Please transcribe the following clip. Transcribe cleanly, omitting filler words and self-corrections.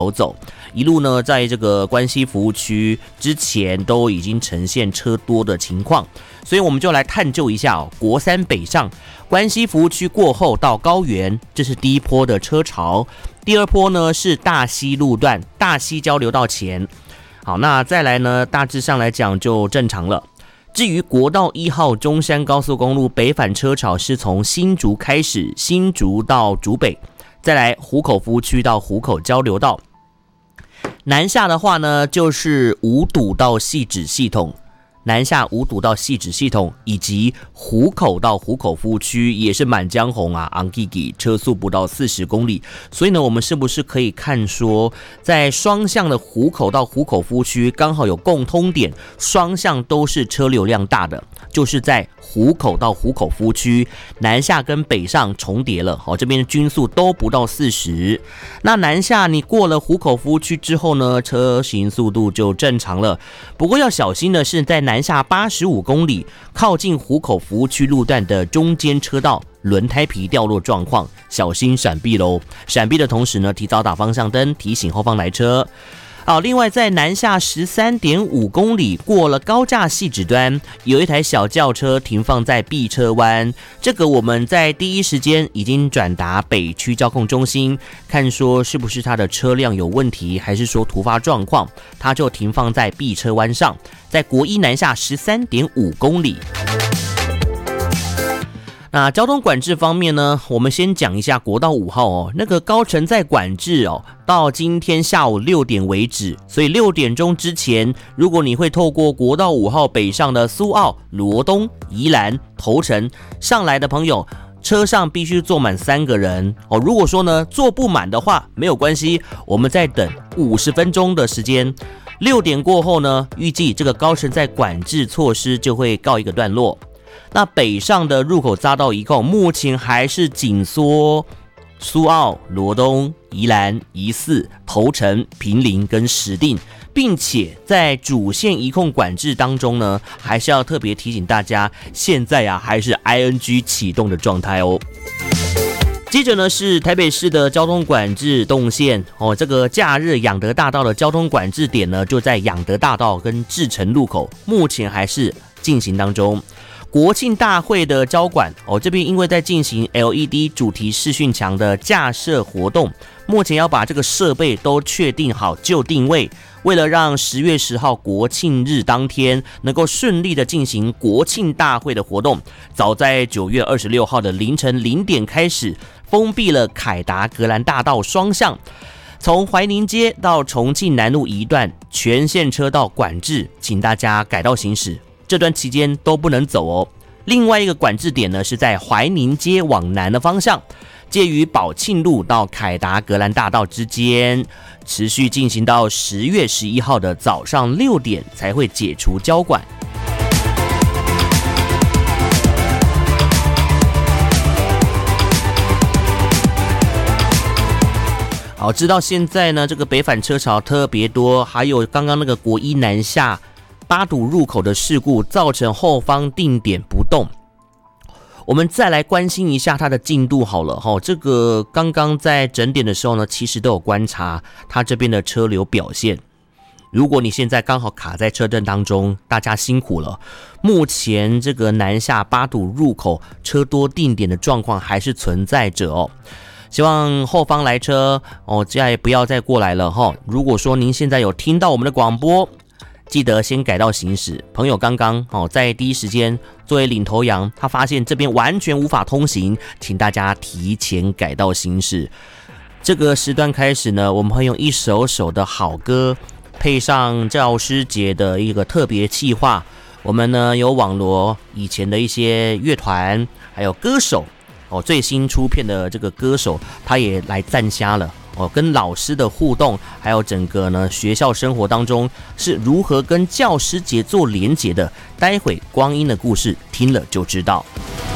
走，一路呢在这个关西服务区之前都已经呈现车多的情况，所以我们就来探究一下国三北上关西服务区过后到高原，这是第一波的车潮。第二波呢是大溪路段，大溪交流道前。好，那再来呢，大致上来讲就正常了。至于国道1号中山高速公路北返车潮是从新竹开始，新竹到竹北，再来湖口服务区到湖口交流道。南下的话呢，就是五堵到汐止系统，南下五堵到汐止系统，以及湖口到湖口服务区也是满江红啊，昂吉吉车速不到40公里。所以呢，我们是不是可以看说，在双向的湖口到湖口服务区刚好有共通点，双向都是车流量大的，就是在湖口到湖口服务区南下跟北上重叠了，这边的均速都不到40。那南下你过了湖口服务区之后呢，车行速度就正常了。不过要小心的是，在南下85公里靠近湖口服务区路段的中间车道轮胎皮掉落状况，小心闪避咯。闪避的同时呢，提早打方向灯，提醒后方来车。好，另外在南下13.5公里过了高架汐止端，有一台小轿车停放在 B 车湾，这个我们在第一时间已经转达北区交控中心，看说是不是它的车辆有问题，还是说突发状况，它就停放在 B 车湾上，在国一南下13.5公里。那交通管制方面呢，我们先讲一下国道5号那个高乘载管制到今天下午6点为止，所以6点钟之前，如果你会透过国道5号北上的苏澳、罗东、宜兰、头城上来的朋友，车上必须坐满3个人如果说呢坐不满的话，没有关系，我们再等50分钟的时间。6点过后呢，预计这个高乘载管制措施就会告一个段落。那北上的入口匝道一共目前还是紧缩苏澳、罗东、宜兰、宜四、头城、坪林跟石碇，并且在主线移控管制当中呢，还是要特别提醒大家，现在还是 ING 启动的状态哦。接着呢是台北市的交通管制动线这个假日仰德大道的交通管制点呢，就在仰德大道跟志诚路口，目前还是进行当中。国庆大会的交管这边因为在进行 LED 主题视讯墙的架设活动，目前要把这个设备都确定好就定位，为了让10月10号国庆日当天能够顺利的进行国庆大会的活动，早在9月26号的凌晨0点开始封闭了凯达格兰大道双向，从怀宁街到重庆南路一段全线车道管制，请大家改道行驶，这段期间都不能走哦。另外一个管制点呢是在怀宁街往南的方向，介于宝庆路到凯达格兰大道之间，持续进行到10月11号的早上6点才会解除交管。好，直到现在呢，这个北返车潮特别多，还有刚刚那个国一南下八堵入口的事故，造成后方定点不动。我们再来关心一下它的进度好了这个刚刚在整点的时候呢，其实都有观察它这边的车流表现。如果你现在刚好卡在车阵当中，大家辛苦了。目前这个南下八堵入口车多定点的状况还是存在着希望后方来车再不要再过来了如果说您现在有听到我们的广播，记得先改道行驶。朋友刚刚在第一时间作为领头羊，他发现这边完全无法通行，请大家提前改道行驶。这个时段开始呢，我们会用一首首的好歌，配上教师节的一个特别企划。我们呢有网罗以前的一些乐团，还有歌手最新出片的这个歌手，他也来赞虾了跟老师的互动，还有整个呢学校生活当中是如何跟教师节做连结的。待会光阴的故事听了就知道。